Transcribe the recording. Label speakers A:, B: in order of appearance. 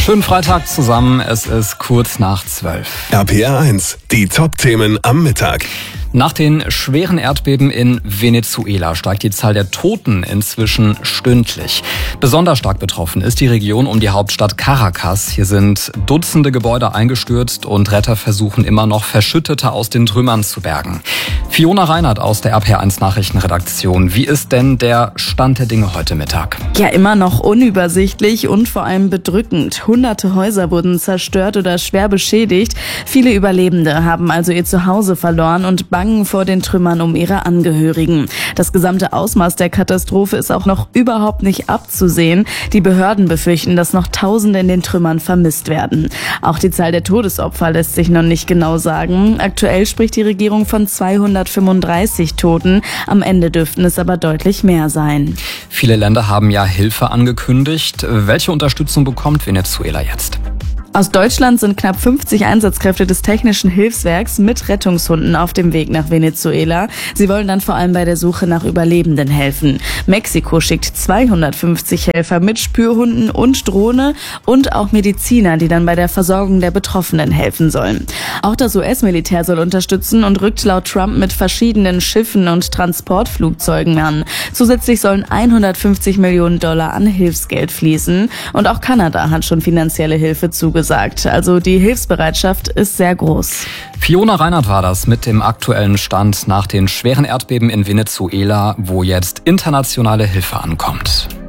A: Schönen Freitag zusammen, es ist kurz nach 12.
B: RPR 1, die Top-Themen am Mittag.
A: Nach den schweren Erdbeben in Venezuela steigt die Zahl der Toten inzwischen stündlich. Besonders stark betroffen ist die Region um die Hauptstadt Caracas. Hier sind Dutzende Gebäude eingestürzt und Retter versuchen immer noch Verschüttete aus den Trümmern zu bergen. Fiona Reinhardt aus der RPR 1 Nachrichtenredaktion. Wie ist denn der Stand der Dinge heute Mittag?
C: Ja, immer noch unübersichtlich und vor allem bedrückend. Hunderte Häuser wurden zerstört oder schwer beschädigt. Viele Überlebende haben also ihr Zuhause verloren und bangen vor den Trümmern um ihre Angehörigen. Das gesamte Ausmaß der Katastrophe ist auch noch überhaupt nicht abzusehen. Die Behörden befürchten, dass noch Tausende in den Trümmern vermisst werden. Auch die Zahl der Todesopfer lässt sich noch nicht genau sagen. Aktuell spricht die Regierung von 235 Toten. Am Ende dürften es aber deutlich mehr sein.
A: Viele Länder haben ja Hilfe angekündigt. Welche Unterstützung bekommt Venezuela jetzt?
C: Aus Deutschland sind knapp 50 Einsatzkräfte des Technischen Hilfswerks mit Rettungshunden auf dem Weg nach Venezuela. Sie wollen dann vor allem bei der Suche nach Überlebenden helfen. Mexiko schickt 250 Helfer mit Spürhunden und Drohne und auch Mediziner, die dann bei der Versorgung der Betroffenen helfen sollen. Auch das US-Militär soll unterstützen und rückt laut Trump mit verschiedenen Schiffen und Transportflugzeugen an. Zusätzlich sollen $150 Millionen an Hilfsgeld fließen. Und auch Kanada hat schon finanzielle Hilfe zugesagt. Also die Hilfsbereitschaft ist sehr groß.
A: Fiona Reinhardt war das mit dem aktuellen Stand nach den schweren Erdbeben in Venezuela, wo jetzt internationale Hilfe ankommt.